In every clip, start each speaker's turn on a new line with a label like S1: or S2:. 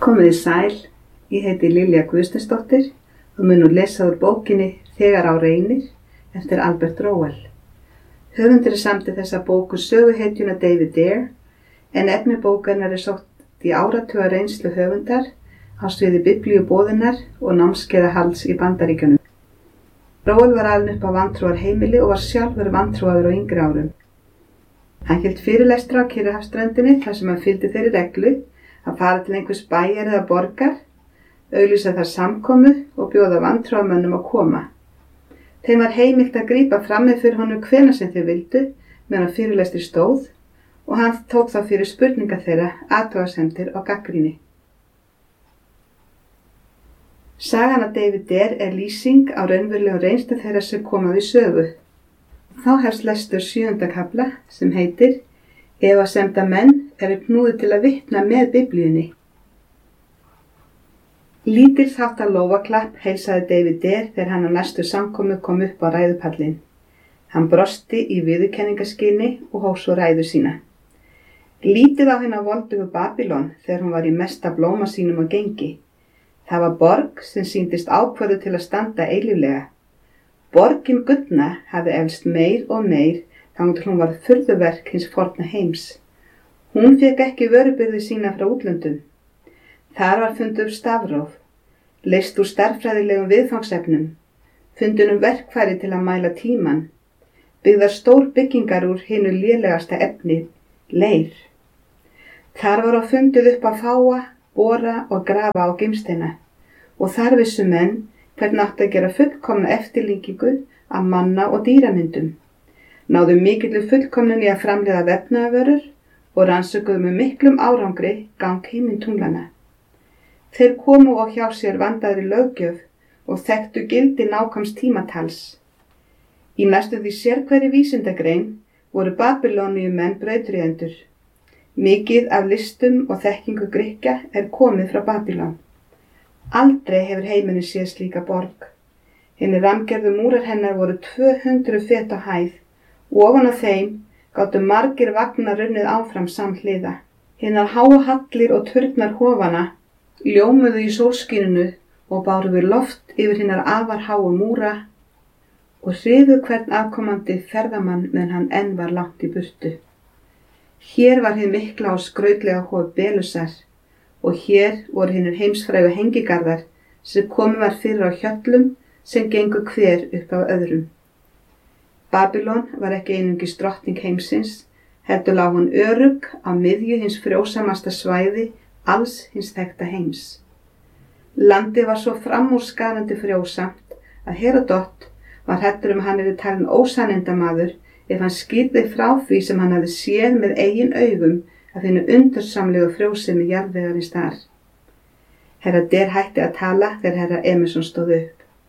S1: Komið þið sæl, ég heiti Lilja Guðsteinsdóttir og mun nú lesa úr bókinni Þegar á reynir eftir Albert Rowell. Höfundur samdi þessa bóku söguhetjuna David Dare en efni bókarinnar sótt í áratuga reynslu höfundar á sviði biblíuboðunar og námskeiðahalds í Bandaríkjunum. Rowell var alinn upp á vantrúarheimili og var sjálfur vantrúaður á yngri árum. Hann hélt fyrirlestra á Kyrrahafsströndinni þar sem hann fylgdi þeirri reglu að fara til einhvers bæjar eða borgar, auglýsa þar samkomu og bjóða vantrúarmönnum að koma. Þeim var heimilt að grípa frammi fyrir honum hvenær sem þeir vildu meðan fyrirlestri stóð og hann tók þá fyrir spurningar þeirra, athugasemdir og gagnrýni. Sagan af David Dare lýsing á raunverulegum reynslu þeirra sem koma við sögu. Þá hefst lestur 7. kafla sem heitir Efasemdamenn eru knúðir til að vitna með Biblíunni. Lítill þáttar lófaklapp heilsaði David Dare þegar hann á næstu samkomu kom upp á ræðupallinn. Hann brosti í viðurkenningaskyni og hóf svo ræðu sína. Lítið á hina voldugu Babylon þegar hún var í mesta blóma sínum og gengi. Það var borg sem sýndist ákvörðu til að standa eilíflega. Borgin gullna hafði eflst meir og meir þangað til hún var furðuverk hins forna heims. Hún fékk ekki vörubirgði sína frá útlöndum. Þar var fundið upp stafróf, leyst úr stærðfræðilegum viðfangsefnum, fundin verkfæri til að mæla tímann, byggðar stór byggingar úr hinu lélegasta efni, leir. Þar var á fundið upp að fáa, bora og grafa á gimsteina og þar vissu menn hvernig átti að gera fullkomna eftirlíkingu af manna og dýramyndum. Náðu mikilli fullkomnun í að framleiða vefnaðarvörur og rannsökuðu með miklum árangri gang himintunglana. Þeir komu og hjá sér vandaðri löggjöf og þekktu gildi nákvæms tímatals. Í næstum því sérhverri vísindagrein voru Babylóníumenn brautryðjendur. Mikið af listum og þekkingu Grikkja komið frá Babylon. Aldrei hefur heimurinn séð slíka borg. Hinir rammgerðu múrar hennar voru 200 fet á hæð og ofan á þeim gátu margir vagnar runnið áfram samhliða. Hinar háu hallir og turnar hofana ljómuðu í sólskininu og báru við loft yfir hinar afar háu múra og hrifu hvern afkomandi ferðamann meðan hann enn var langt í burtu. Hér var hið mikla og skrautlega hof Belusar og hér voru hinir heimsfrægu hengigarðar sem komið var fyrir á hjöllum sem gengu hver upp af öðrum. Babylon var ekki einungis drottning heimsins, heldur lá hún örugg á miðju hins frjósamasta svæði alls hins þekkta heims. Landið var svo framúrskarandi frjósamt að Herodot var hræddur hann talinn ósannindamaður ef hann skýrði frá því sem hann hafði séð með eigin augum að finna undursamlegu frjósemi jarðvegarins þar. Herra Dare hætti að tala þegar herra Emerson stóð upp.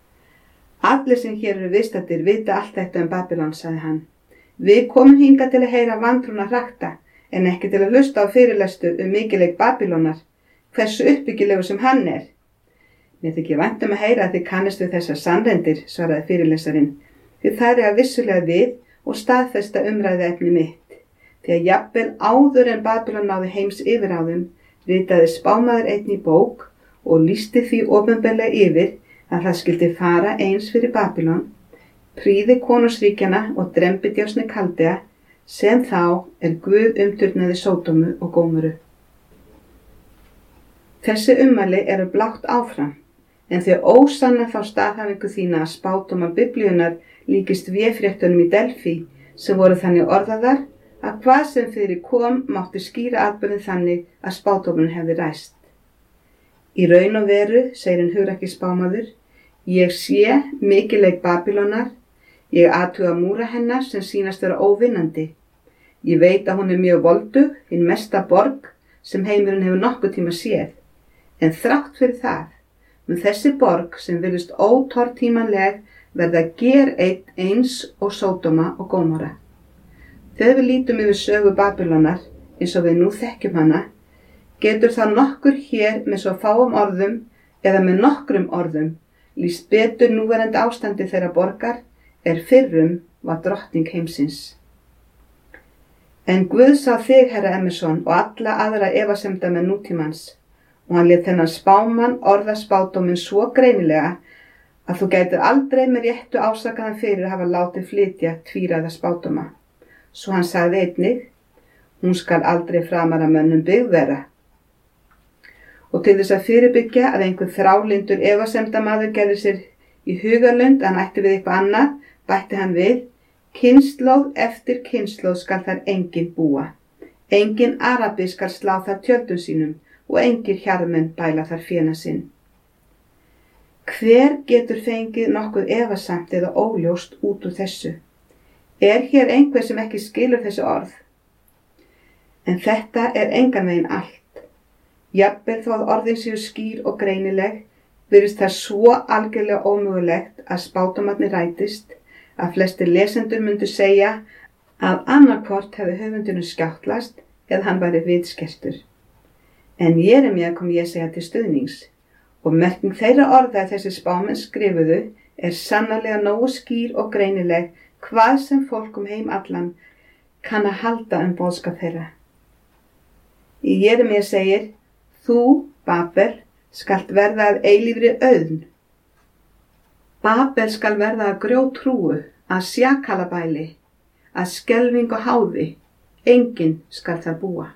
S1: Allir sem hér eru viðstaddir vita allt þetta Babylon, sagði hann. Við komum hingað til að heyra vantrúna rakta, en ekki til að hlusta á fyrirlestur mikilvæg Babylonar, hversu uppbyggilegu sem hann Mér þykir vænt að heyra að þið kannist við þessar sannrendir, svaraði fyrirlesarinn, því það að vissulega við og staðfesta umræðuefni mitt. Því að jafnvel áður en Babylon náði heims yfiráðum, ritaði spámaður einn í bók og lýsti því opinberlega yfir að það skyldi fara eins fyrir Babylon, prýði konungsríkjana og drembidjásni Kaldea, sem þá Guð umturnaði Sódómu og Gómoru. Þessi ummæli eru blátt áfram, en þau ósanna þá staðhæfingu þína að spádómar Biblíunnar líkist véfréttunum í Delfí sem voru þannig orðaðar að hvað sem fyrir kom mátti skýra atburðinn þannig að spádómurinn hefði ræst. Í raun og veru, segir hinn hugrakki spámaður, ég sé mikilvæg Babylónar, ég athuga múra hennar sem sýnast vera óvinnandi. Ég veit að hún mjög voldug, hinn mesta borg sem heimurinn hefur nokkuð tíma séð. En þrátt fyrir það, mun þessi borg sem virðist ótortímanleg verða eins og Sódóma og Gómora. Þegar við lítum yfir sögu Babylónar, eins og við nú þekkjum hana, getur það nokkur hér með svo fáum orðum eða með nokkrum orðum lýst betur núverandi ástandi þeirra borgar fyrrum var drottning heimsins. En Guð sá þig, herra Emerson, og alla aðra efasemdamenn nútímans og hann lét þennan spámann orða spádóminn svo greinilega að þú gætir aldrei með réttu ásakaðan fyrir að hafa látið flytja tvíræða spádóma. Svo hann sagði einnig, hún skal aldrei framar að mönnum byggð vera. Og til þess að fyrirbyggja að einhver þrályndur efasemdamaður gerði sér í hugarlund að hann ætti við eitthvað annað, bætti hann við, kynslóð eftir kynslóð skal þar enginn búa. Enginn arabi skal slá þar tjöldum sínum og engir hjarðmenn bæla þar féna sinn. Hver getur fengið nokkuð efasamt eða óljóst út úr þessu? Hér einhver sem ekki skilur þessi orð? En þetta engan veginn allt. Jafnvel þó að orðin séu skýr og greinileg, virðist það svo algjörlega ómögulegt að spádómarnir rætist, að flestir lesendur myndu segja að annarkvort hefði höfundurinn skjáttlast eða hann væri vitskertur. En Jeremía kom Jesaja til stuðnings og merking þeirra orða að þessi spámenn skrifuðu sannarlega nógu skýr og greinileg hvað sem fólk heim allan kann að halda boðskap þeirra. Í Jeremía segir, þú, Babel, skalt verða að eilífri auðn. Babel skal verða að grjótrúu, að sjakalabæli, að skelfing og háði, enginn skal þar búa.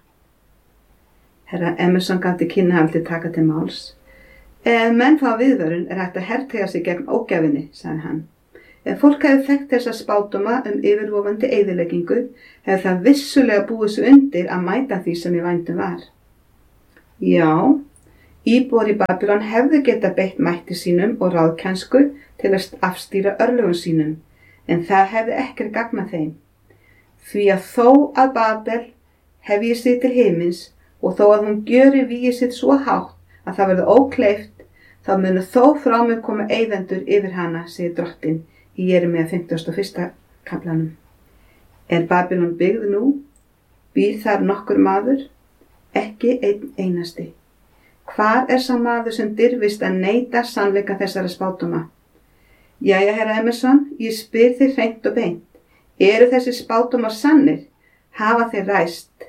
S1: Herra Emerson gaf til kynna að vildi taka til máls. Ef menn fá viðvörun hægt að hertega sig gegn ógæfinni, sagði hann. Ef fólk hefði þekkt þessa spádóma yfirvofandi eyðileggingu, hefði það vissulega búið svo undir að mæta því sem í vændum var. Já, íbúar í Babylon hefðu getað beitt mætti sínum og ráðkennsku til að afstýra örlögum sínum, en það hefði ekkert gagnað þeim. Því að þó að Babel hefji sig til himins og þó að hún gjöri vígi sitt svo hátt að það verði ókleift, þá munu þó frá mig koma eyðendur yfir hana, segir drottinn í Jeremía 51. kaflanum. Babylon byggð nú? Býr þar nokkur maður? Ekki einn einasti. Hvar sá maður sem dirfist að neita sannleika þessara spádóma? Jæja, herra Emerson, ég spyr þig hreint og beint. Eru þessi spádómar sannir? Hafa þeir ræst?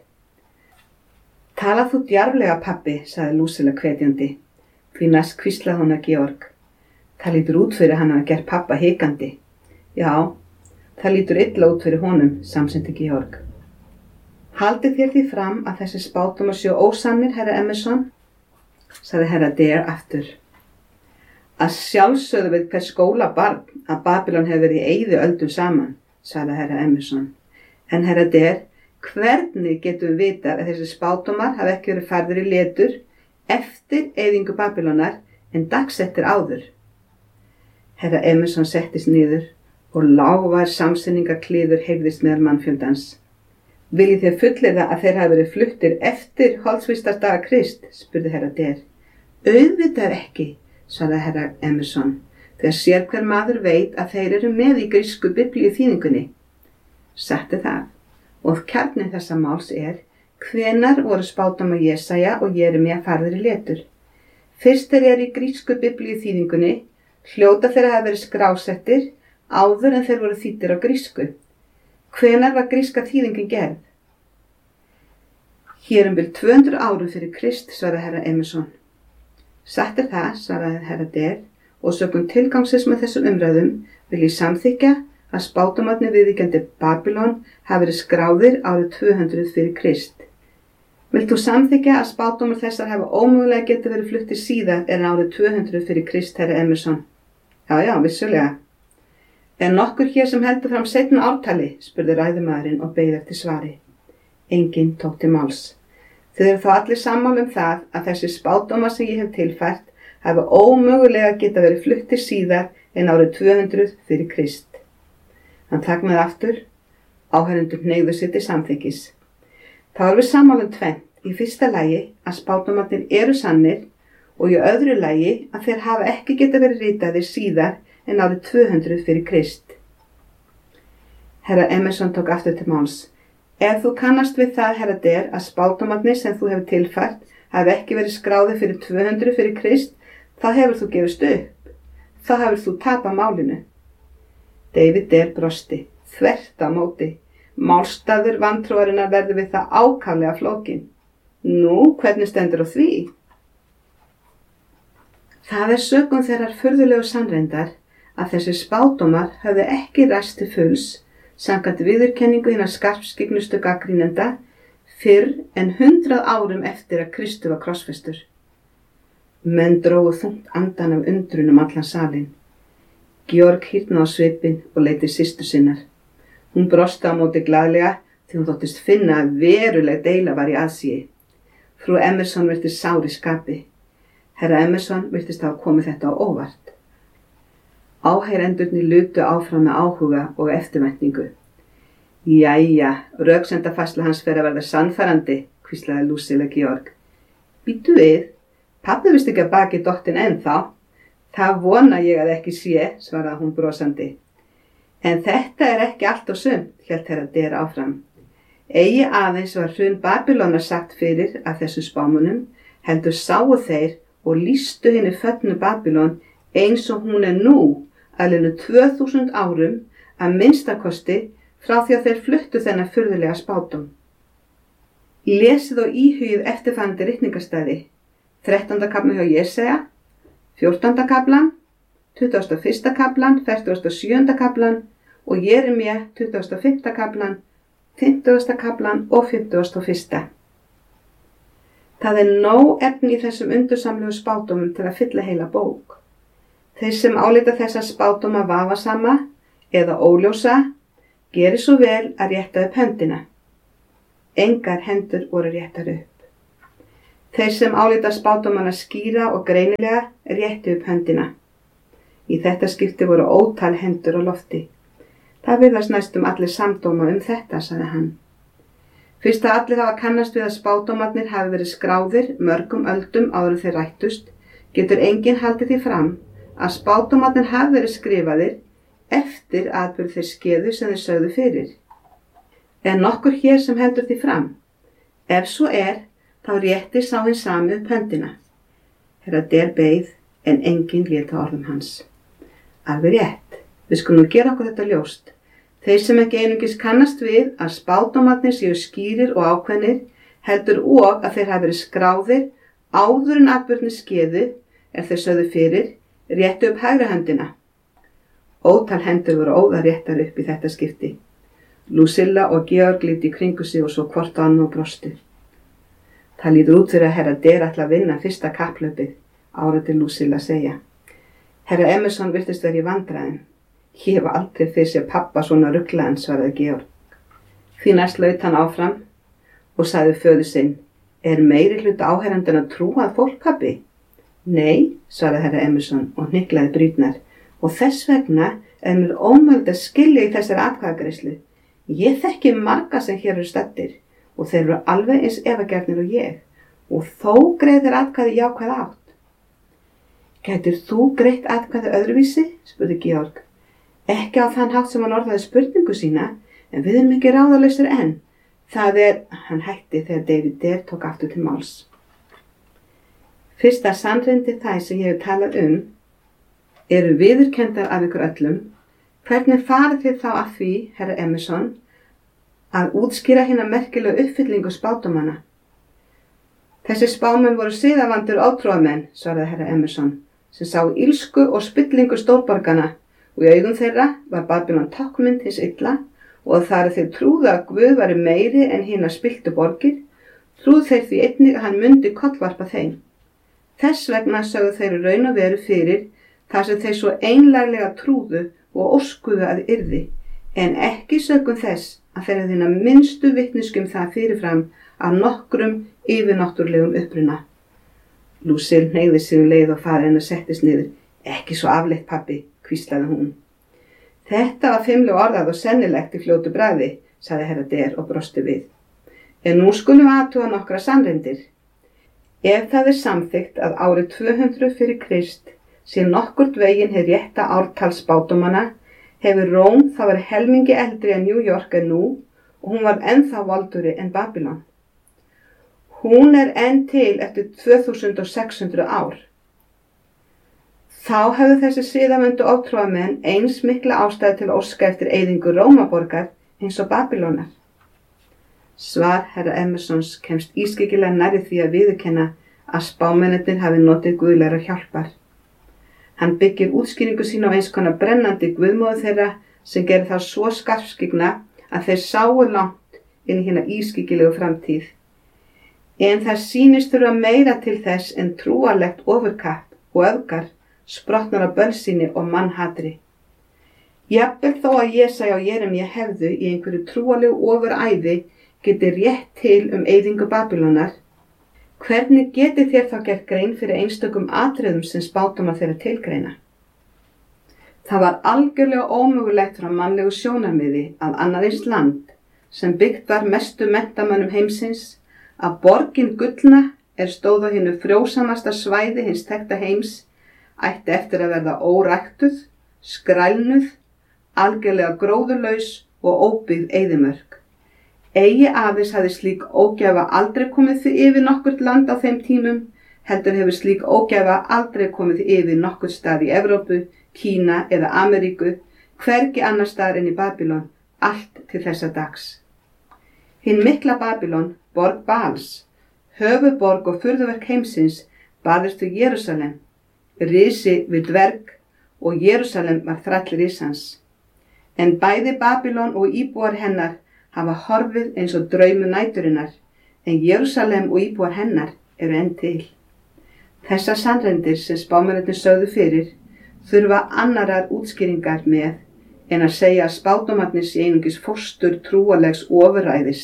S1: Tala þú djarflega, pabbi, sagði Lúsilla hvetjandi. Því næst hvíslaði hún að Georg. Það lítur út fyrir hann að gera pabba hikandi. Já, það lítur illa út fyrir honum, samsinnti Georg. Haldið þér því fram að þessi spádómar séu ósannir, herra Emerson? Sagði herra Dare aftur. Að sjálfsögðu við hver skólabarn að Babylon hefur verið í eyðiöldum saman, sagði herra Emerson. En herra Dare, hvernig getum við vitað að þessi spádómar hafi ekki verið færðir í letur eftir eyðingu Babylonar en dagsettir áður? Herra Emerson settist niður og lágvær samsinningarkliður heyrðist meðal mannfjöldans. Viljið þið fullyrða að þeir hafi verið fluttir eftir holdsvísdagsdaga Krist, spurði herra Dare. Auðvitað ekki, sagði herra Emerson, þegar sér hver maður veit að þeir eru með í grísku biblíu þýðingunni. Satt það, og kjarninn þessa máls hvenær voru spádómar Jesaja og Jeremía færðir í letur. Fyrst þeir eru í grísku biblíu þýðingunni, hljóta þeir að hafa verið skrásettir áður en þeir voru þýddir á grísku. Hvenær var gríska þýðingin gerð? Hér bil 200 árum fyrir Krist, svaraði herra Emerson. Satt það, svaraði herra Dare, og sökum tilgangsins með þessum umræðum vil ég samþykkja að spádómarnir viðvíkjandi Babylon hafi verið skráðir árið 200 fyrir Krist. Vilt þú samþykkja að spádómar þessar hafa ómögulega getið verið fluttir síðar en árið 200 fyrir Krist, herra Emerson? Já, vissulega. Nokkur hér sem heldur fram seinna ártali, spurði ræðumaðurinn og beið eftir svari. Enginn tók til máls. Þið eru þá allir sammála það að þessi spádómar sem ég hef tilfært hafa ómögulega geta verið fluttir síðar en árið 200 fyrir Krist. Hann þagnaði aftur, áheyrendur hneigðu sig til samþykkis. Þá erum við sammála tvennt. Í fyrsta lagi að spádómarnir eru sannir og í öðru lagi að þeir hafa ekki geta verið ritaðir síðar en árið 200 fyrir Krist. Herra Emerson tók aftur til máls. Ef þú kannast við það, herra Dare, að spádómarnir sem þú hefur tilfært hafi ekki verið skráðir fyrir 200 fyrir Krist, þá hefur þú gefist upp. Þá hefur þú tapað málinu. David Dare brosti, þvert á móti. Málstaður vantrúarinnar verður við það ákaflega flókin. Nú, hvernig stendur á því? Það sökum þeirrar furðulegu sannreyndar að þessir spádómar höfðu ekki ræst til fulls samkvæmt viðurkenningu hinna skarpskygnustu gagnrýnenda fyrr en 100 árum eftir að Kristur var krossfestur. Menn drógu þungt andan af undrun allan salinn. Georg hýrnaði á svipinn og leit til systur sinnar. Hún brosti á móti glaðlega því hún þóttist finna að veruleg deila var í aðsigi. Frú Emerson virtist sár í skapi. Herra Emerson virtist hafa komið þetta á óvart. Áheyrendurnir lutu áfram með áhuga og eftirvæntingu. Jæja, röksemdafærsla hans fer að verða sannfærandi, hvíslaði Lucilla Georg. Bíddu við, pabbi vist ekki að baki dóttin ennþá. Það vona ég að ekki sé, svaraði hún brosandi. En þetta ekki allt og sumt, hélt herra Der áfram. Eigi aðeins var hrun Babýlonar sagt fyrir af þessum spámunum, heldur sáu þeir og lýstu henni föllnu Babýlon eins og hún nú, alveg 2000 árum, að minnstakosti frá því að þeir fluttu þennan furðulega spádóm. Lesið og íhugið eftirfarandi ritningarstæði: 13. kafli hjá Jesaja, 14. kaflan, 21. kaflan, 47. kaflan og Jeremía 25. kaflan, 50. kaflan og 51. Það nóg efni í þessum undursamlegu spádómum til að fylla heila bók. Þeir sem álíta þessa spádóma vafasama eða óljósa geri svo vel að rétta upp höndina. Engar hendur voru réttar upp. Þeir sem álíta spádómana skýra og greinilega réttu upp höndina. Í þetta skipti voru ótal hendur á lofti. Það virðast næstum allir samdóma þetta, sagði hann. Fyrst að allir hafa kannast við að spádómarnir hafi verið skráðir mörgum öldum áður en þeir rættust, getur enginn haldið því fram að spádómarnir hafi verið skrifaðir eftir atburð þeir skeðu sem þeir sögðu fyrir. En nokkur hér sem heldur því fram? Ef svo þá rétti sá hinn sami upp höndina. Herra Der beið, en enginn lét á orðum hans. Alveg rétt, við skulum gera okkur þetta ljóst. Þeir sem ekki einungis kannast við að spádómarnir séu skýrir og ákveðnir, heldur og að þeir hafi verið skráðir áður en atburðirnir skeðu, ef þeir sögðu fyrir, réttu upp hægri höndina. Ótal hendur voru óðaréttar upp í þetta skipti. Lucilla og Georg litu í kringu sig og svo hvort á annað og brostu. Það lítur út fyrir að herra Der ætla að vinna fyrsta kapphlaupið, áræddi Lucilla að segja. Herra Emerson virtist vera í vandræðum. Ég hef aldrei fyrir sér pappa svona ruglaðan, svaraði Georg. Því næst laut hann áfram og sagði föður sinn: meiri hluta áheyrandana trúað fólk, pabbi? Nei, svaraði herra Emerson og hnyklaði brýnnar, og þess vegna mér ómögulegt að skilja í þessari atkvæðagreiðslu. Ég þekki marga sem hér eru staddir og þeir eru alveg eins efagjarnir og ég, og þó greiðir atkvæði jákvæð átt. Gætir þú greitt atkvæði öðruvísi? Spurði Georg. Ekki á þann hátt sem hann orðaði spurningu sína, en við erum ekki ráðalausir enn. Það hann hætti þegar David Der tók aftur til máls. Fyrsta sannreyndi þær sem ég hef talað eru viðurkenndar af ykkur öllum. Hvernig farið þið þá að því, herra Emerson, að útskýra hina merkilegu uppfyllingu spádómanna? Þessi spámenn voru siðavandur ótrúarmenn, svaraði herra Emerson, sem sá ílsku og spillingu stórborgana, og í augum þeirra var Babýlon táknmynd hins illa, og þar þeir trúðu að Guð væri meiri en hinar spilltu borgir, trúðu þeir því einnig að hann mundi kollvarpa þeim. Þess vegna sögðu þeir raun og veru fyrir þar sem þeir svo einlaglega trúðu og óskuðu að yrði, en ekki sögum þess að þeir hefðu minnstu vitneskju það fyrirfram af nokkrum yfirnáttúrlegum uppruna. Lucille hneigði sig leið og faðir hennar settist niður. Ekki svo afleitt, pabbi, hvíslaði hún. Þetta var fimlega orðað og sennilegt í fljótu bragði, sagði herra Der og brosti við. En nú skulum við athuga nokkra sannreindir. Ef það samþykkt að árið 200 fyrir Krist sé nokkurt veginn hið rétta ártal spádómanna, hefur Róm þá verið helmingi eldri en New York nú og hún var ennþá voldugri en Babýlon. Hún enn til eftir 2600 ár. Þá hefðu þessi siðavöndu ótrúarmenn eins mikla ástæðu til að óska eftir eyðingu Rómaborgar eins og Babýlonar. Svar herra Emersons kemst ískyggilega nærri því að viðurkenna að spámennirnir hafi notið guðlegrar hjálpar. Hann byggir útskýringu sína á eins konar brennandi guðmóður þeirra sem gerir þá svo skarpskyggna að þeir sáu langt inn í hina ískyggilegu framtíð. En það sýnist þurfa meira til þess en trúarlegt ofurkapp og öfgar sprottnar af bölsýni og mannhatri. Jafnvel þó að Jesaja og Jeremía hefðu í einhverju trúarlegu ofuræði getið rétt til eyðingu Babýlonar, hvernig getið þér þá gert grein fyrir einstökum atriðum sem spádómar þeirra tilgreina? Það var algjörlega ómögulegt frá mannlegu sjónarmiði að annað eins land, sem byggt var mestu menntamönnum heimsins, að borgin gullna stóð á hinu frjósamasta svæði hins þekkta heims, ætti eftir að verða óræktuð, skrælnuð, algjörlega gróðurlaus og óbyggð eyðimörk. Eigi aðeins hafði slík ógæfa aldrei komið yfir nokkurt land á þeim tímum, heldur hefur slík ógæfa aldrei komið yfir nokkurt stað í Evrópu, Kína eða Ameríku, hvergi annar staðar en í Babýlon, allt til þessa dags. Hin mikla Babýlon, borg Bals, höfuðborg og furðuverk heimsins, barðist við Jerúsalem, risi við dverg og Jerúsalem var þræll risans. En bæði Babýlon og íbúar hennar hafa horfið eins og draumur næturinnar, en Jerúsalem og íbúar hennar eru enn til. Þessar sannreindir sem spámennirnir sögðu fyrir þurfa annarar útskýringar með en að segja að spádómarnir sé einungis fóstur trúarlegs ofuræðis.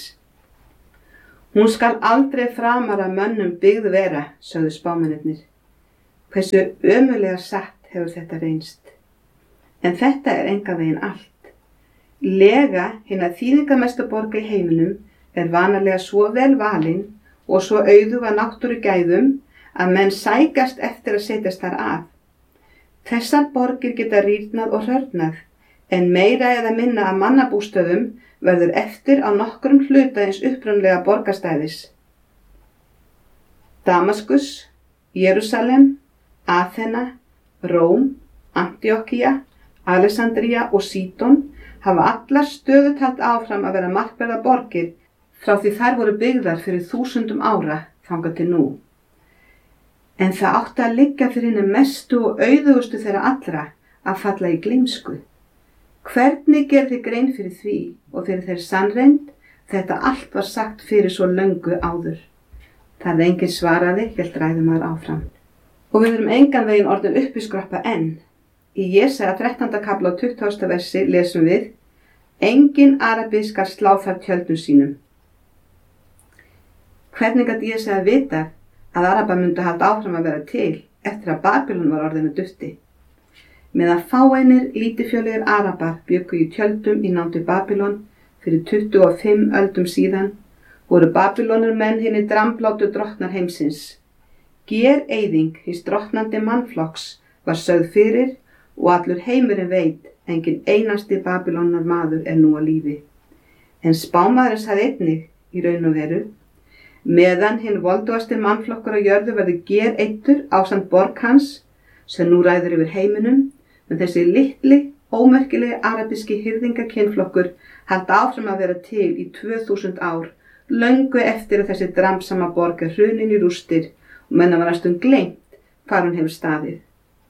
S1: Hún skal aldrei framar að mönnum byggð vera, sögðu spámennirnir. Hversu ömurlega satt hefur þetta reynst. En þetta engan veginn allt. Lega hinna þýðingamestu borga í heiminum vanalega svo vel valin og svo auðug af náttúrugæðum að menn sækast eftir að setjast þar að. Þessar borgir geta rýrnað og hrörnað, en meira eða minna af mannabústöðum verður eftir á nokkrum hluta hins upprunlega borgarstæðis. Damaskus, Jerúsalem, Aþena, Róm, Antíokkía, Alexandría og Sídon hafa allar stöðugt haldið áfram að vera markverðar borgir frá því þær voru byggðar fyrir 1000 ára þangað til nú. En það átti að liggja fyrir hinni mestu og auðugustu þeirra allra að falla í gleymsku. Hvernig gerði grein fyrir því og fyrir þeirri sannreynd þetta allt var sagt fyrir svo löngu áður? Það enginn svaraði, hélt ræðumaður áfram. Og við erum engan veginn orðin uppiskroppa enn. Í Jesaja 13. kafla og 20. versi lesum við: Enginn arabi skal slá þar tjöldum sínum. Hvernig gat Jesaja vitað að Arabar myndu halda áfram að vera til eftir að Babýlon var orðinu dufti? Meðan fáeinir lítilfjörlegir Arabar bjuggu í tjöldum í nánd við Babýlon fyrir 25 öldum síðan, voru Babýlonur menn hinni dramblátu drottnar heimsins. Gereyðing hins drottnandi mannflokks var sögð fyrir og allur heimurinn veit, engin einasti Babýlonar maður nú á lífi. En spámaðurinn sagði einnig í raun og veru: meðan hinn voldugasti mannflokkur á jörðu verður gereyddur ásamt borg hans, sem nú ræður yfir heiminum, en þessi litli, ómerkilegi arabíski hirðingakynflokkur halda áfram að vera til í 2000 ár, löngu eftir að þessi dramsama borg hrunin í rústir og menn var næstum gleymt hvar hún hefur staðið.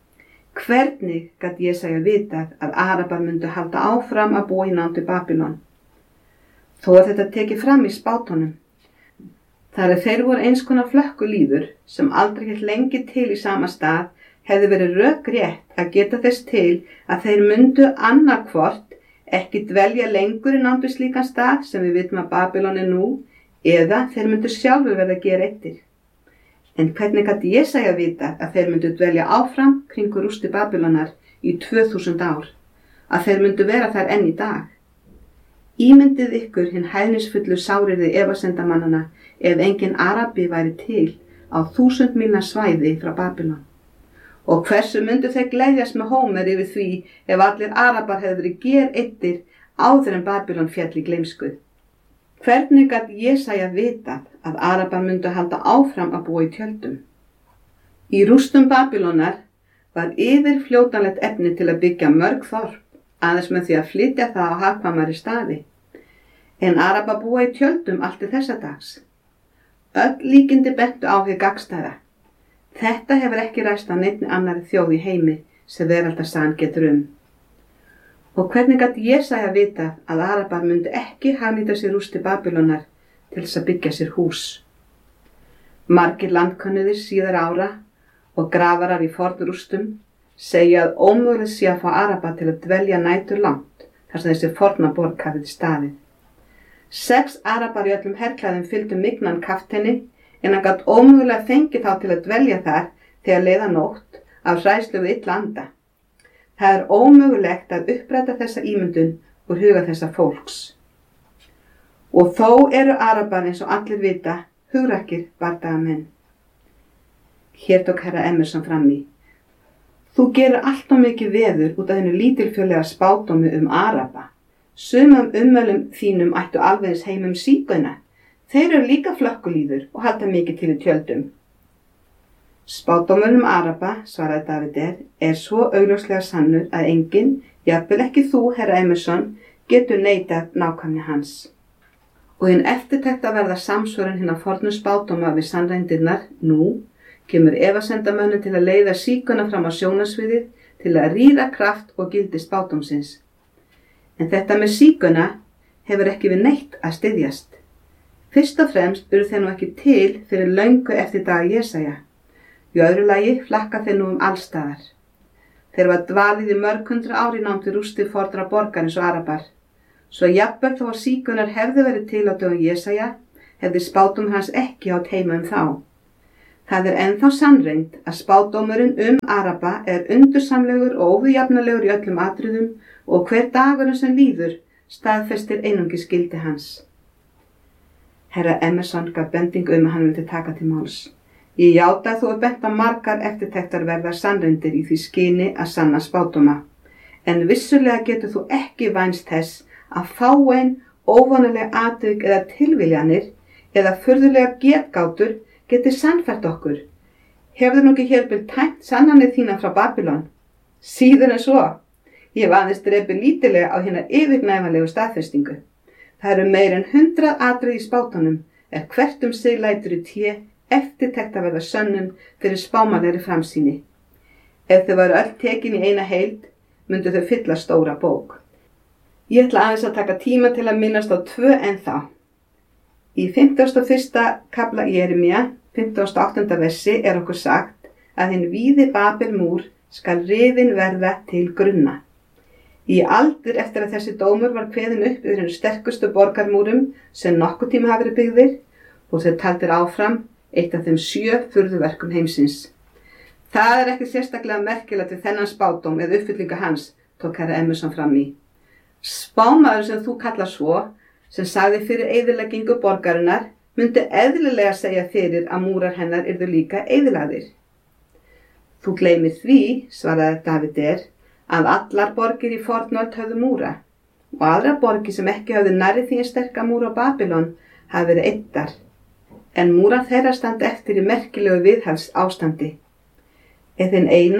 S1: Hvernig gat Jesaja vitað að Arabar myndu halda áfram að búa í nánd við Babýlon? Þó að þetta tekið fram í spátunum. Þar að þeir voru eins konar flökkulýður sem aldrei hélt lengi til í sama stað, hefði verið rökrétt að geta þess til að þeir myndu annarkvort ekki dvelja lengur í nánd við slíkan stað sem við vitum að Babýlon nú, eða þeir myndu sjálfur verða gereyddir. En hvernig gat Jesaja vita að þeir myndu dvelja áfram kringu rústir Babýlonar í 2000 ár, að þeir myndu vera þar enn í dag? Ímyndið ykkur hinn hæðnisfullu sáriði efasemdamannanna ef engin Arabi væri til á 1000 mílna svæði frá Babýlon. Og hversu myndu þeir gleðjast með Hómer yfir því ef allir Arabar hefðu verið gereyddir áður en Babýlon féll í gleymsku? Hvernig gat Jesaja vitað að Arabar myndu halda áfram að búa í tjöldum? Í rústum Babýlonar var yfirfljótanlegt efni til að byggja mörg þorp, aðeins með því að flytja það á hagkvæmari staði. En Arabar búa í tjöldum allt til þessa dags. Öll líkindi bentu á hið gagnstæða. Þetta hefur ekki ræst á neinni annarri þjóð í heimi sem veraldarsagan getur Og hvernig gat Jesaja vitað að Arabar myndi ekki hagnýta sér rústir Babýlonar til þess að byggja sér hús? Margir landkönnuðir síðar ára og grafarar í fornrústum segja að ómögulegt sé að fá Araba til að dvelja nætur langt þar sem þessi forna borg hafði staðið. 6 Arabar í öllum herklæðum fylgdu mygnan kafteini en hann gat ómögulega fengið þá til að dvelja þar þegar leið á nótt af hræðslu við illa anda. Það er ómögulegt að uppræta þessa ímyndun úr huga þessa fólks. Og þó eru Arabar eins og allir vita hugrakkir bardagamenn. Hér tók herra Emerson fram í. Þú gerir allt of mikið veður út af hennu lítilfjörlega spádómi Araba. Sumum ummælum þínum ættu alveg eins heim sígauna. Þeir eru líka flökkulíður og halda mikið til í tjöldum. Spádómur Araba, svaraði David, svo augljóslega sannur að enginn, jafnvel ekki þú, herra Emerson, getur neitað nákvæmni hans. Og hinn eftirtekt að verða samsvörun hinna fornu spádóma við sannreindirnar, nú, kemur efasendamönnum til að leiða síguna fram á sjónarsviðið til að rýra kraft og gildi spádómsins. En þetta með síguna hefur ekki við neitt að styðjast. Fyrst og fremst eru þeir nú ekki til fyrir löngu eftir dag Jesaja. Í öðru lagi flakka þeir nú allstaðar. Þeir var dvalið í mörg 100 ár í nánd við rústir fornra borgar eins og Arabar. Svo jafnvel þó að sígunar hefðu verið til á dögum Jesaja, hefði spádómur hans ekki átt heima þá. Það er ennþá sannreynt að spádómurinn Araba undursamlegur og óviðjafnalegur í öllum atriðum og hver dagurinn sem líður staðfestir einungis gildi hans. Herra Emerson gaf bendingu að hann vildi taka til máls. Ég játa að þú bent á margar eftirtektar verða sannreindir í því skyni að sanna spádóma, en vissulega getur þú ekki vænst þess að fáein óvanaleg atvik eða tilviljanir eða furðulega getgátur geti sannfært okkur. Hefur nú ekki hérbil tæmt sannanir þína frá Babýlon? Síður en svo. Ég hef aðeins drepið lítilega á hinar yfirgnæfanlegu staðfestingu. Það eru meir en 100 atriði í spádómnum hvert sig lætur í té eftirtekt að verða sönnun fyrir spámanlegri framsýni. Ef þau væru öll tekin í eina heild, myndu þau fylla stóra bók. Ég ætla aðeins að taka tíma til að minnast á 2 ennþá. Í 51. kafla Jeremía, 58. versi okkur sagt að hinn víði Babelmúr skal rifinn verða til grunna. Í aldir eftir að þessi dómur var kveðinn upp yfir hennu sterkustu borgarmúrum sem nokkuð tíma hafi verið byggðir og þeir taldir áfram eitt af þeim 7 furðuverkum heimsins. Það er ekki sérstaklega merkilegt við þennan spádóm eða uppfyllingu hans, tók herra Emerson fram í. Spámaður sem þú kallar svo, sem sagði fyrir eyðileggingu borgarinnar, myndi eðlilega segja fyrir að múrar hennar yrðu líka eyðilagðir. Þú gleymir því, svaraði David, að allar borgir í fornöld höfðu múra og aðrar borgir sem ekki höfðu nærri því sterka múra á Babýlon hafi verið eyddar. En múrar þeirra standa eftir í merkilegu viðhalds ástandi. En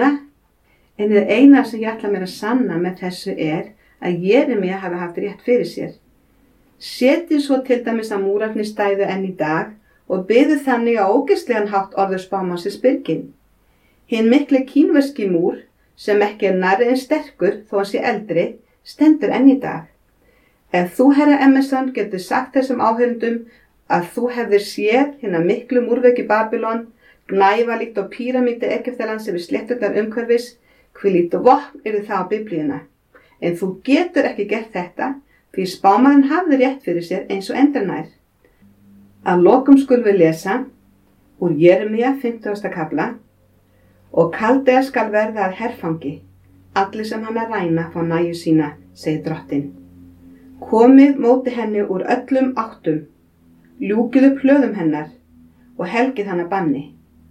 S1: hið eina sem ég ætla mér að sanna með þessu að Jeremía hafi haft rétt fyrir sér. Setið svo til dæmis að múrarnir stæðu enn í dag og biðu þannig á ógeðslegan hátt orður spámannsins byrgin. Hinn mikli kínverski múr, sem ekki nærri en sterkur þó hann sé eldri, stendur enn í dag. Ef þú, herra Emerson, getur sagt þessum áhörendum að þú hefðir séð hinna miklu múrveggi Babýlon, gnæfa líkt á píramídi Egyptalands yfir slétturnar umhverfis, hví lítið vopn yrði það á Biblíuna. En þú getur ekki gert þetta, því spámaðurinn hafði rétt fyrir sér eins og endranær. Að lokum skulum við lesa úr Jeremía 50. kafla og Kaldea skal verða að herfangi, allir sem hann ræna fá nægju sína, segir drottinn. Komið móti henni úr öllum áttum, ljúkið upp hlöðum hennar og helgið hana banni.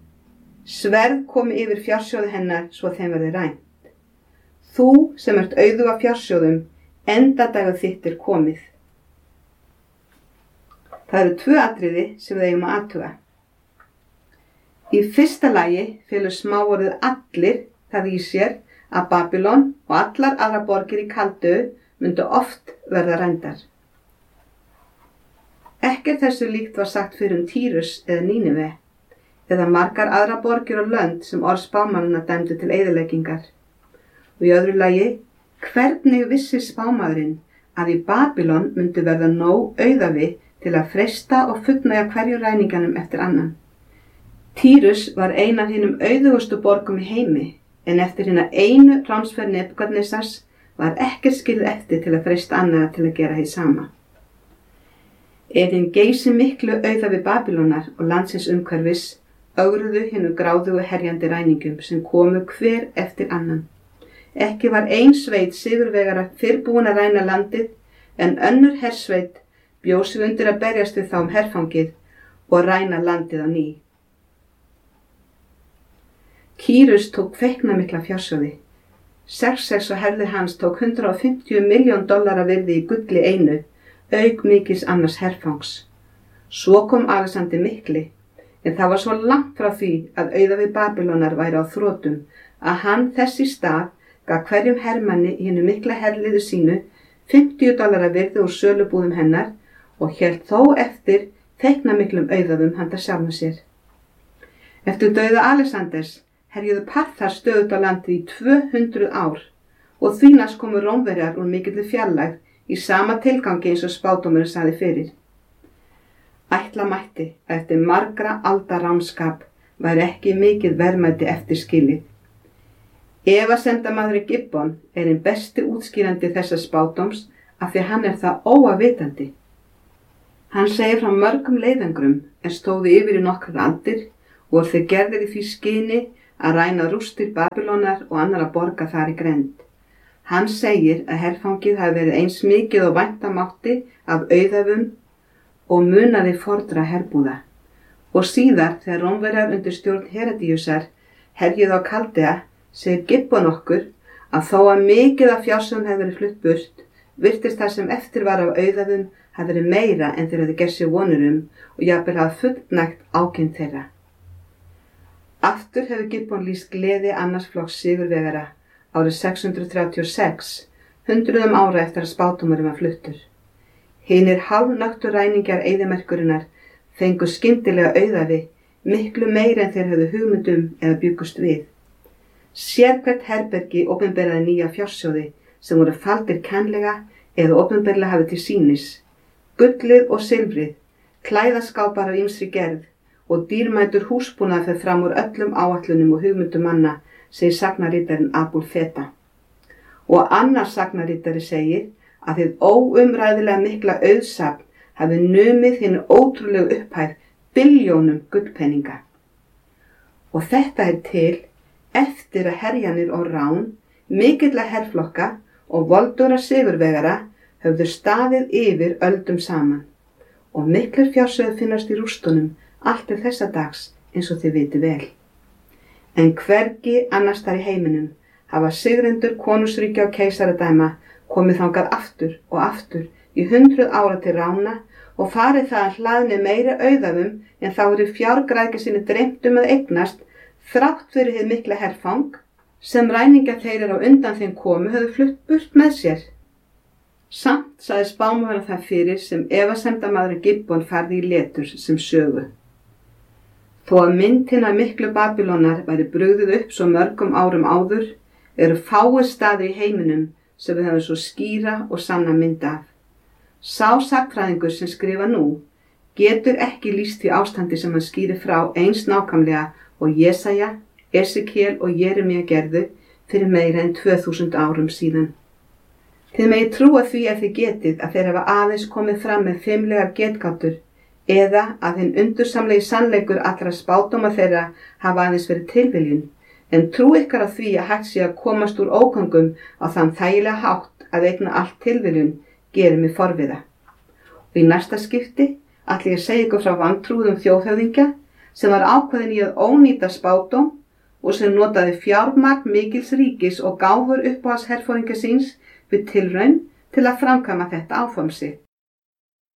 S1: Sverð komi yfir fjársjóði hennar svo þeim verði rænt. Þú sem ert auðug af fjársjóðum, endadagur þitt komið. Það eru 2 atriði sem við eigum að athuga. Í fyrsta lagi felur smáorðið allir það í sér að Babýlon og allar aðra borgir í Kaldeu myndu oft verða rændar. Ekkert þessu líkt var sagt fyrir Tírus eða Nínive, eða margar aðra borgir og lönd sem orð spámannanna dæmdu til eyðileggingar. Og í öðru lagi, hvernig vissi spámaðurinn að í Babylon myndi verða nóg auðafi til að freista og fullnægja hverju ræningjanum eftir annan. Týrus var ein af hinum auðugustu borgum í heimi, en eftir hina einu ránsferð Nebúkadnesars var ekkert skilið eftir til að freista annarra til að gera hið sama. Ef hinn geysi miklu auðafi Babylónar og landsins umhverfis, ögruðu hinu gráðugu herjandi ræningum sem komu hver eftir annan. Ekki var ein sveit sigurvegara fyrr búin að ræna landið, en önnur hersveit bjó sig undir að berjast við þá herfangið og ræna landið á ný. Kýrus tók feiknamikla fjársjóði. Xerxes og herðir hans tók $150 milljón virði í gulli einu, auk mikils annars herfangs. Svo kom Alexander mikli, en það var svo langt frá því að auðafi Babylónar væri á þrotum að hann þess í stað gaf hverjum hermanni í hinu mikla herliðu sínu $50 virði úr sölubúðum hennar og hélt þó eftir feiknamiklum auðafum handa sjálfum sér. Eftir dauða Alexanders herjuðu Parþar stöðugt á landið í 200 ár og því næst komu Rómverjar úr mikilli fjarlægð í sama tilgangi eins og spádómurinn sagði fyrir. Ætla mætti að eftir margra alda ránskap væri ekki mikið verðmæti eftir skilið. Efasemdamaðurinn Gibbon er hinn besti útskýrandi þessa spádóms af því hann það óafvitandi. Hann segir frá mörgum leiðangrum en stóðu yfir í nokkrar aldir og þeir gerðir í því skyni að ræna rústir Babylónar og annarra borga þar í grennd. Hann segir að herfangið hafi verið eins mikið og vænta mátti af auðafum og munaði fordra herbúða. Og síðar þegar Rómverjar undir stjórn Herodíusar herjuðu á Kaldea, segir Gibbon okkur að þó að mikið af fjársjóðum hefði verið flutt burt, virtist það sem eftir var af auðafum hafi verið meira en þeir hefði gert sér vonir og jafnvel hafi fullnægt ákinn þeirra. Aftur hefur Gibbon lýst gleði annars flokks sigurvegara árið 636, hundruðum ára eftir að spádómurinn var fluttur. Hinir hálfnöktu ræningjar eyðimerkurinnar fengu skyndilega auðafi, miklu meira en þeir höfðu hugmyndum eða bjuggust við. Sérhvert herbergi opinberaði nýja fjársjóði sem voru faldir kænlega eða opinberlega hafið til sýnis. Gullið og silfrið, klæðaskápar af ýmsri gerð og dýrmætur húsbúnað fer fram úr öllum áætlunum og hugmyndum manna, segir sagnarítarinn Abul Feta. Og annar sagnarítari segir að þið óumræðilega mikla auðsafn hafi numið hinu ótrúlegu upphæð billjónum gullpenninga. Og þetta til eftir að herjanir og rán, mikilla herflokka og voldóra sigurvegara höfðu staðið yfir öldum saman. Og miklir fjársjóðir finnast í rústunum allt til þessa dags eins og þið viti vel. En hvergi annars þar í heiminum hafa sigrendur konungsríkja og keisaradæma komið þangað aftur og aftur í 100 ára til rána og farið það að hlaðni meiri auðafum en þá eru fjárgræðgi sinni dreymt að eignast þrátt fyrir hið mikla herfang sem ræningjar þeir á undan þeim komu höfðu flutt burt með sér. Samt sagði spámaðurinn það fyrir sem efasemdamaðurinn Gibbon færði í letur sem sögu. Þó að mynd hinnar miklu Babylónar væri brugðið upp svo mörgum árum áður, eru fáir staðir í heiminum sem við höfum svo skýra og sanna mynd af. Sá sagnfræðingur sem skrifa nú getur ekki lýst því ástandi sem hann skýrir frá eins nákvæmlega og Jesaja, Esekiel og Jeremía gerðu fyrir meira en 2000 árum síðan. Þið megi trúa því að þið getið að þeir hafa aðeins komið fram með fimlegar getgátur eða að hinn undursamlegi sannleikur allra spádóma þeirra hafa aðeins verið tilviljun, en trú ykkar á því að hægt sé að komast úr ógöngum á þann þægilega hátt að eigna allt tilviljun gerir mig forviða. Og í næsta skipti ætla ég að segja ykkur frá vantrúðum þjóðhöfðingja sem var ákveðin í að ónýta spádóm og sem notaði fjármagn mikils ríkis og gáfur uppáhaldsherforingja síns við tilraun til að framkvæma þetta áform sitt.